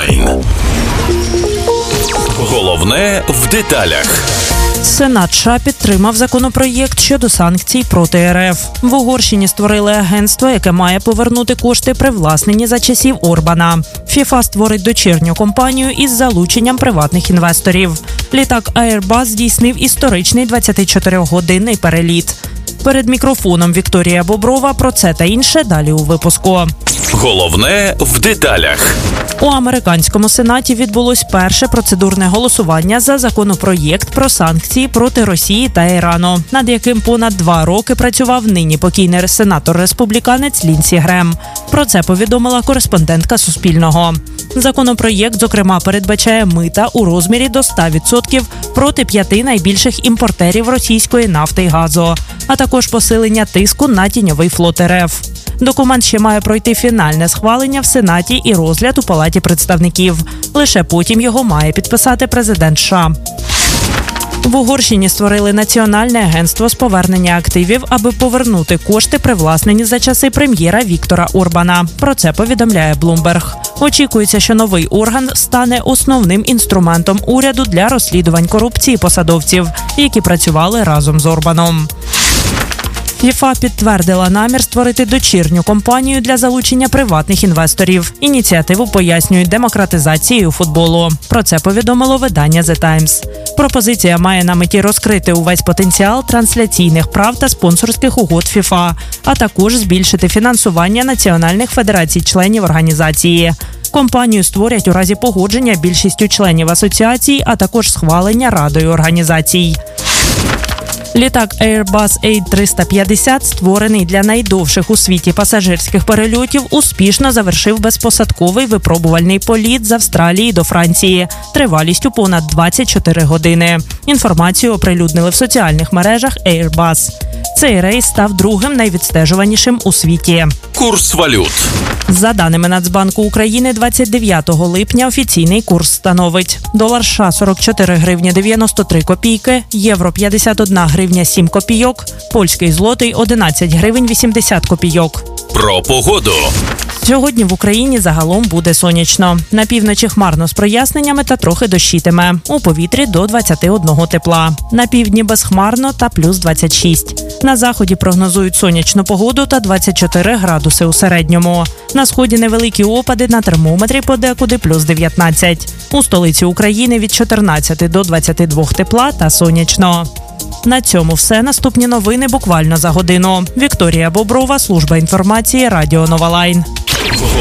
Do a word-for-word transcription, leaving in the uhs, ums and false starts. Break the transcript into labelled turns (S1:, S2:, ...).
S1: Лайн. Головне в деталях.
S2: Сенат США підтримав законопроєкт щодо санкцій проти РФ. В Угорщині створили агентство, яке має повернути кошти, привласнені за часів Орбана. ФІФА створить дочірню компанію із залученням приватних інвесторів. Літак Airbus здійснив історичний двадцятичотиригодинний переліт. Перед мікрофоном Вікторія Боброва. Про це та інше далі у випуску.
S1: Головне в деталях.
S2: У американському сенаті відбулось перше процедурне голосування за законопроєкт про санкції проти Росії та Ірану, над яким понад два роки працював нині покійний сенатор-республіканець Лінсі Грем. Про це повідомила кореспондентка Суспільного. Законопроєкт, зокрема, передбачає мита у розмірі до ста відсотків проти п'яти найбільших імпортерів російської нафти й газу, а також посилення тиску на тіньовий флот РФ. Документ ще має пройти фінальне схвалення в Сенаті і розгляд у Палаті представників. Лише потім його має підписати президент США. В Угорщині створили Національне агентство з повернення активів, аби повернути кошти, привласнені за часи прем'єра Віктора Орбана. Про це повідомляє Bloomberg. Очікується, що новий орган стане основним інструментом уряду для розслідувань корупції посадовців, які працювали разом з Орбаном. ФІФА підтвердила намір створити дочірню компанію для залучення приватних інвесторів. Ініціативу пояснюють демократизацією футболу. Про це повідомило видання The Times. Пропозиція має на меті розкрити увесь потенціал трансляційних прав та спонсорських угод ФІФА, а також збільшити фінансування національних федерацій-членів організації. Компанію створять у разі погодження більшістю членів асоціації, а також схвалення радою організацій. Літак Airbus ей триста п'ятдесят, створений для найдовших у світі пасажирських перельотів, успішно завершив безпосадковий випробувальний політ з Австралії до Франції тривалістю понад двадцять чотири години. Інформацію оприлюднили в соціальних мережах Airbus. Цей рейс став другим найвідстежуванішим у світі.
S1: Курс валют.
S2: За даними Нацбанку України, двадцять дев'ятого липня офіційний курс становить: долар США сорок чотири гривні дев'яносто три копійки, євро п'ятдесят одна гривня сім копійок, польський злотий одинадцять гривень вісімдесят копійок.
S1: Про погоду.
S2: Сьогодні в Україні загалом буде сонячно. На півночі хмарно з проясненнями та трохи дощитиме. У повітрі до двадцяти одного тепла. На півдні безхмарно та плюс двадцять шість. На заході прогнозують сонячну погоду та двадцять чотири градуси у середньому. На сході невеликі опади, на термометрі подекуди плюс дев'ятнадцять. У столиці України від чотирнадцяти до двадцяти двох тепла та сонячно. На цьому все. Наступні новини буквально за годину. Вікторія Боброва, служба інформації, Радіо Нова Лайн.